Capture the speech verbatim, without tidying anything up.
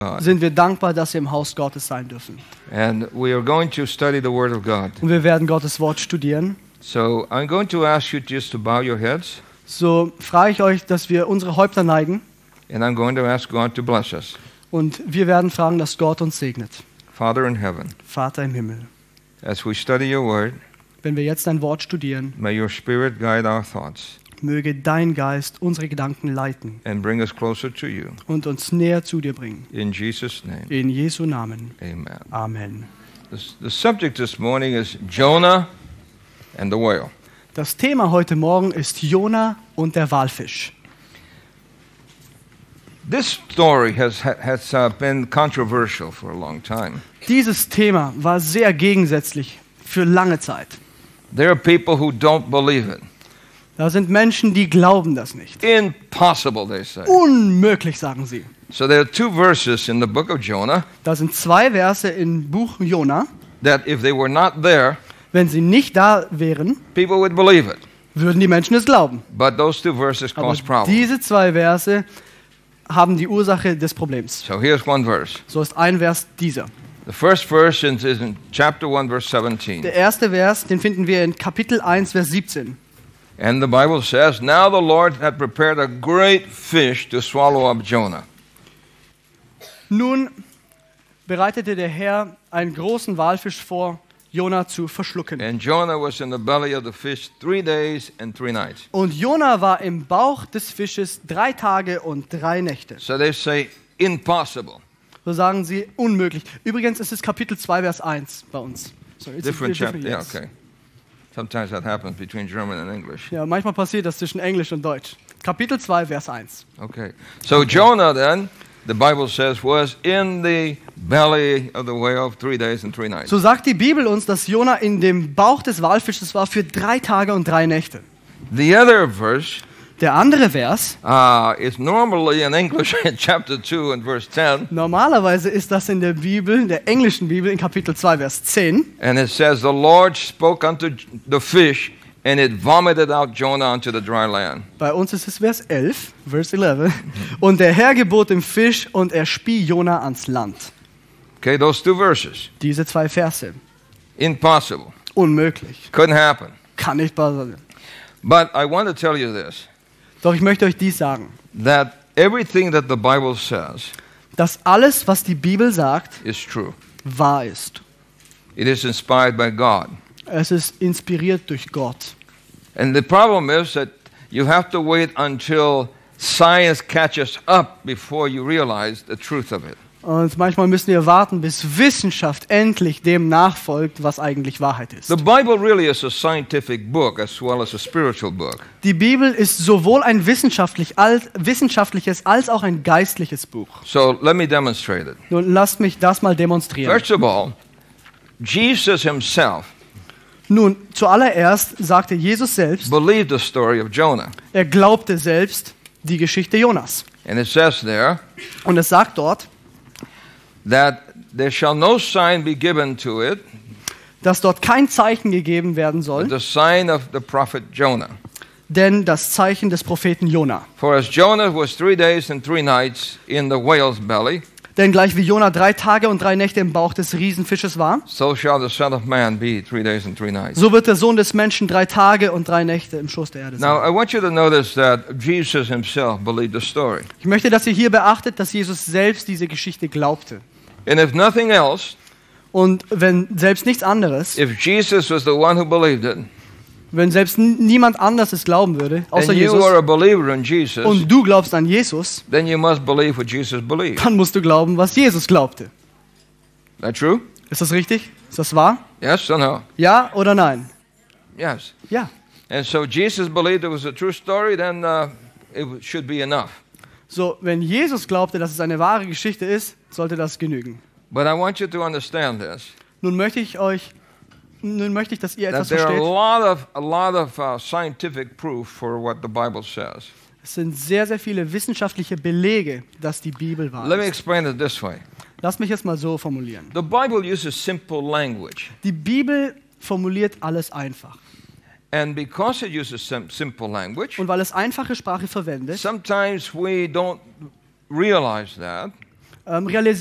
sind wir dankbar, dass wir im Haus Gottes sein dürfen. And we are going to study the Word of God. Und wir werden Gottes Wort studieren. So I'm going to ask you just to bow your heads. So frage ich euch, dass wir unsere Häupter neigen. And I'm going to ask God to bless us. Und wir werden fragen, dass Gott uns segnet. Father in heaven, Vater im Himmel, as we study your Word, wenn wir jetzt dein Wort studieren, may your Spirit guide our thoughts möge dein Geist unsere Gedanken leiten and bring us closer to you. und uns näher zu dir bringen. In Jesus' name, In Jesu Namen. amen. Amen. This, the subject this morning is Jonah and the whale. Das Thema heute Morgen ist Jona und der Walfisch. This story has, has uh, been controversial for a long time. Dieses Thema war sehr gegensätzlich für lange Zeit. There are people who don't believe it. Da sind Menschen, die glauben das nicht. Impossible, they say. Unmöglich, sagen sie. So there are two verses in the book of Jonah Da sind zwei Verse im Buch Jona. that if they were not there, Wenn sie nicht da wären, people would believe it. würden die Menschen es glauben. But those two verses Aber cause problems. diese zwei Verse haben die Ursache des Problems. So here's one verse. So ist ein Vers dieser. The first verse is in chapter one, verse seventeen. Der erste Vers, den finden wir in Kapitel eins, Vers siebzehn. And the Bible says, Now the Lord had prepared a great fish to swallow up Jonah. Nun bereitete der Herr einen großen Walfisch vor, Jona zu verschlucken. And Jonah was in the belly of the fish three days and three nights. Und Jona war im Bauch des Fisches drei Tage und drei Nächte. So they say, impossible. So sagen sie, unmöglich. Übrigens ist es Kapitel zwei, Vers eins bei uns. So, it's a Different bit chapter. Yeah, yes. okay. Sometimes that happens between German and English. Ja, manchmal passiert das zwischen Englisch und Deutsch. Kapitel zwei, Vers eins. Okay. So Jonah then, the Bible says, was in the belly of the whale three days and three nights. So sagt die Bibel uns, dass Jona in dem Bauch des Walfisches war für drei Tage und drei Nächte. The other verse Der andere Vers, uh, is normally in English in chapter two and verse ten. normalerweise ist das in der Bibel, in der englischen Bibel, in Kapitel zwei, Vers zehn. And it says, the Lord spoke unto the fish, and it vomited out Jonah unto the dry land. Bei uns ist es Vers elf, Vers elf. Und der Herr gebot dem Fisch und er spie Jona ans Land. Okay, those two verses. Diese zwei Verse. Impossible. Unmöglich. Couldn't happen. Kann nicht passieren. But I want to tell you this, Doch ich möchte euch dies sagen, that everything that the Bible says dass alles, was die Bibel sagt, is true. wahr ist. It is inspired by God. Es ist inspiriert durch Gott. And the problem is that you have to wait until science catches up before you realize the truth of it. Und manchmal müssen wir warten, bis Wissenschaft endlich dem nachfolgt, was eigentlich Wahrheit ist. The Bible really is a scientific book as well as a spiritual book. Die Bibel ist sowohl ein wissenschaftlich als, wissenschaftliches als auch ein geistliches Buch. So let me demonstrate it. Nun lasst mich das mal demonstrieren. First of all, Jesus himself Nun, zuallererst sagte Jesus selbst, believed the story of Jonah. er glaubte selbst die Geschichte Jonas. And it says there Und es sagt dort, that there shall no sign be given to it, dass dort kein Zeichen gegeben werden but soll, the sign of the prophet Jonah. denn das Zeichen des Propheten Jona. For as Jonah was three days and three nights in the whale's belly, Denn gleich wie Jona drei Tage und drei Nächte im Bauch des Riesenfisches war, so shall the Son of Man be three days and three nights. so wird der Sohn des Menschen drei Tage und drei Nächte im Schoß der Erde sein. Now, I want you to notice that Jesus himself believed the story. Ich möchte, dass ihr hier beachtet, dass Jesus selbst diese Geschichte glaubte. And if nothing else, Und wenn selbst nichts anderes, if Jesus was the one who believed it, wenn selbst n- niemand anders es glauben würde, außer and you Jesus, are a believer in Jesus, und du glaubst an Jesus, then you must believe what Jesus believed. dann musst du glauben, was Jesus glaubte. That true? Ist das richtig? Ist das wahr? Yes or no? Ja oder nein? Yes. Ja. And so Jesus believed it was a true story, then uh, it w- should be enough. So, wenn Jesus glaubte, dass es eine wahre Geschichte ist, sollte das genügen. But I want you to understand this, Nun möchte ich euch, nun möchte ich, dass ihr that etwas there are a versteht. lot of, a lot of uh, scientific proof for what the Bible says. Es sind sehr, sehr viele wissenschaftliche Belege, dass die Bibel wahr Let me ist. explain it this way. Lass mich es mal so formulieren. The Bible uses simple language. Die Bibel formuliert alles einfach. And because it uses sim- simple language, Und weil es einfache Sprache verwendet, sometimes we don't realize that. ähm,